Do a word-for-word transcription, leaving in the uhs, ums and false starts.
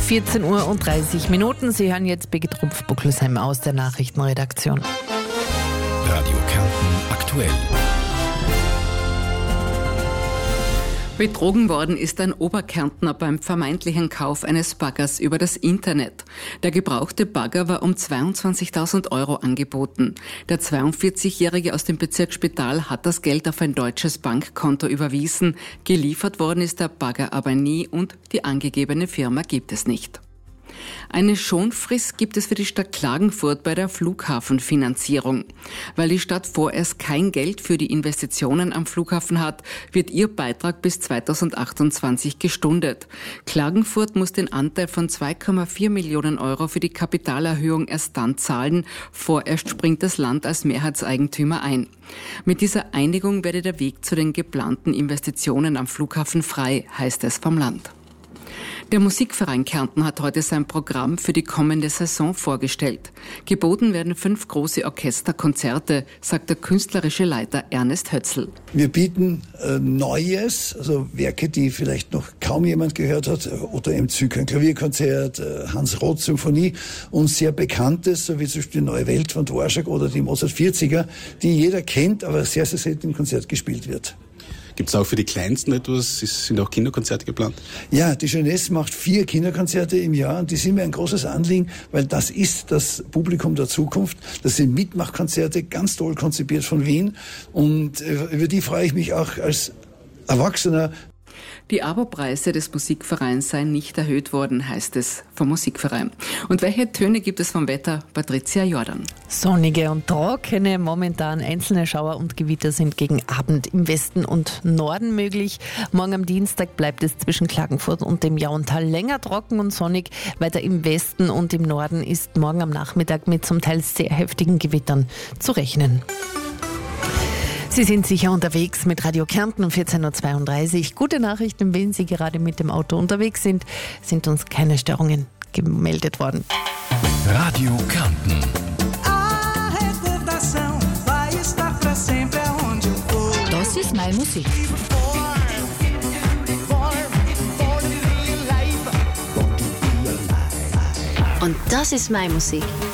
vierzehn Uhr und dreißig Minuten. Sie hören jetzt Birgit Rupf-Buckelsheim aus der Nachrichtenredaktion. Radio Kärnten aktuell. Betrogen worden ist ein Oberkärntner beim vermeintlichen Kauf eines Baggers über das Internet. Der gebrauchte Bagger war um zweiundzwanzigtausend Euro angeboten. Der zweiundvierzigjährige aus dem Bezirk Spital hat das Geld auf ein deutsches Bankkonto überwiesen. Geliefert worden ist der Bagger aber nie und die angegebene Firma gibt es nicht. Eine Schonfrist gibt es für die Stadt Klagenfurt bei der Flughafenfinanzierung. Weil die Stadt vorerst kein Geld für die Investitionen am Flughafen hat, wird ihr Beitrag bis zweitausendachtundzwanzig gestundet. Klagenfurt muss den Anteil von zwei Komma vier Millionen Euro für die Kapitalerhöhung erst dann zahlen. Vorerst springt das Land als Mehrheitseigentümer ein. Mit dieser Einigung werde der Weg zu den geplanten Investitionen am Flughafen frei, heißt es vom Land. Der Musikverein Kärnten hat heute sein Programm für die kommende Saison vorgestellt. Geboten werden fünf große Orchesterkonzerte, sagt der künstlerische Leiter Ernest Hötzl. Wir bieten äh, Neues, also Werke, die vielleicht noch kaum jemand gehört hat, oder im Zyklus ein Klavierkonzert, äh, Hans-Roth-Symphonie, und sehr Bekanntes, so wie zum Beispiel die Neue Welt von Dvorak oder die Mozart vierziger, die jeder kennt, aber sehr, sehr selten im Konzert gespielt wird. Gibt es auch für die Kleinsten etwas? Sind auch Kinderkonzerte geplant? Ja, die Jeunesse macht vier Kinderkonzerte im Jahr und die sind mir ein großes Anliegen, weil das ist das Publikum der Zukunft. Das sind Mitmachkonzerte, ganz toll konzipiert von Wien, und über die freue ich mich auch als Erwachsener. Die Abopreise des Musikvereins seien nicht erhöht worden, heißt es vom Musikverein. Und welche Töne gibt es vom Wetter? Patricia Jordan. Sonnige und trockene, momentan einzelne Schauer und Gewitter sind gegen Abend im Westen und Norden möglich. Morgen am Dienstag bleibt es zwischen Klagenfurt und dem Jauntal länger trocken und sonnig. Weiter im Westen und im Norden ist morgen am Nachmittag mit zum Teil sehr heftigen Gewittern zu rechnen. Sie sind sicher unterwegs mit Radio Kärnten um vierzehn Uhr zweiunddreißig. Gute Nachrichten, wenn Sie gerade mit dem Auto unterwegs sind, sind uns keine Störungen gemeldet worden. Radio Kärnten. Das ist meine Musik. Und das ist meine Musik.